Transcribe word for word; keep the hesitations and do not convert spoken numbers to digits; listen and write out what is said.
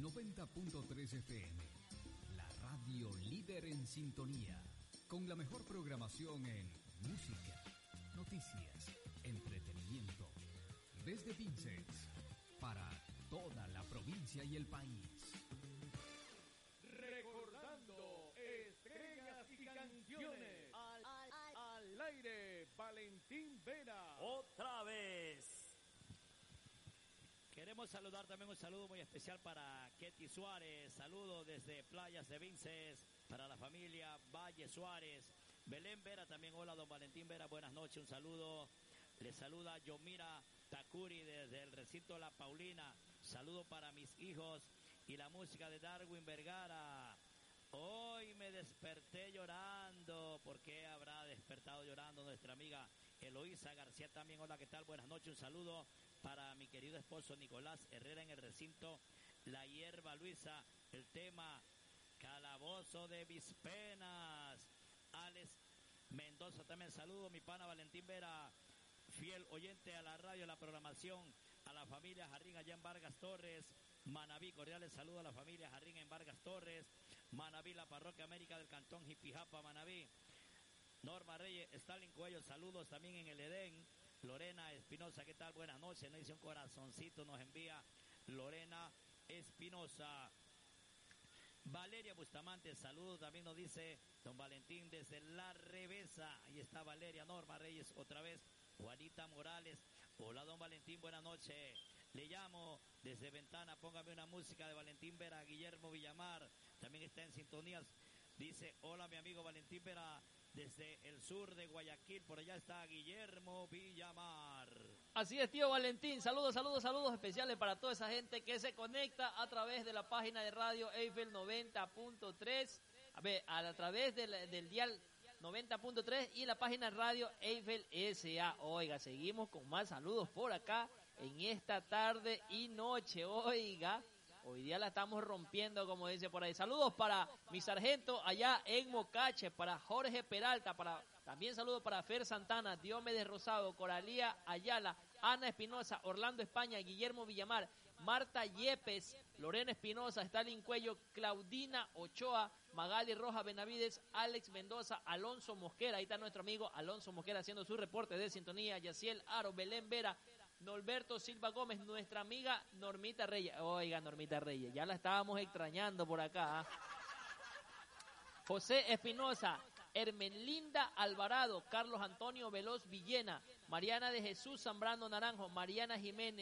noventa punto tres F M, la radio líder en sintonía, con la mejor programación en música, noticias, entretenimiento, desde Vinces, para toda la provincia y el país. Recordando estrellas y canciones. Al, al, al, al aire, Valentín Vera. Otra vez. Queremos saludar también un saludo muy especial para Ketty Suárez. Saludo desde Playas de Vinces para la familia Valle Suárez. Belén Vera también. Hola, don Valentín Vera. Buenas noches. Un saludo. Le saluda Yomira Takuri desde el recinto La Paulina. Saludo para mis hijos y la música de Darwin Vergara. Hoy me desperté llorando. ¿Por qué habrá despertado llorando nuestra amiga Eloísa García también? Hola, ¿qué tal? Buenas noches. Un saludo para mi querido esposo Nicolás Herrera en el recinto La Hierba Luisa. El tema Calabozo de mis penas. Alex Mendoza también saludo. Mi pana Valentín Vera, fiel oyente a la radio, a la programación. A la familia Jarrín allá en Vargas Torres. Manabí, cordiales saludos a la familia Jarrín en Vargas Torres. Manabí, la parroquia América del Cantón Jipijapa, Manabí. Norma Reyes, Stalin Cuello, saludos también en el Edén. Lorena Espinosa, ¿qué tal? Buenas noches. Nos dice un corazoncito, nos envía Lorena Espinosa. Valeria Bustamante, saludos, también nos dice don Valentín desde La Revesa. Ahí está Valeria. Norma Reyes, otra vez. Juanita Morales, hola don Valentín, buenas noches. Le llamo desde Ventana, póngame una música de Valentín Vera. Guillermo Villamar también está en sintonías. Dice, hola mi amigo Valentín Vera, desde el sur de Guayaquil, por allá está Guillermo Villamar. Así es, tío Valentín, saludos, saludos, saludos especiales para toda esa gente que se conecta a través de la página de Radio Eiffel noventa punto tres, a ver, a, a través del, del dial noventa punto tres y la página Radio Eiffel S A. Oiga, seguimos con más saludos por acá en esta tarde y noche, oiga. Hoy día la estamos rompiendo, como dice por ahí. Saludos para mi sargento allá en Mocache, para Jorge Peralta, para también saludos para Fer Santana, Diomedes Rosado, Coralía Ayala, Ana Espinosa, Orlando España, Guillermo Villamar, Marta Yepes, Lorena Espinosa, Stalin Cuello, Claudina Ochoa, Magali Roja Benavides, Alex Mendoza, Alonso Mosquera. Ahí está nuestro amigo Alonso Mosquera haciendo su reporte de sintonía. Yaciel Aro, Belén Vera, Norberto Silva Gómez, nuestra amiga Normita Reyes. Oiga, Normita Reyes, ya la estábamos extrañando por acá. ¿eh? José Espinosa, Hermelinda Alvarado, Carlos Antonio Veloz Villena, Mariana de Jesús Zambrano Naranjo, Mariana Jiménez.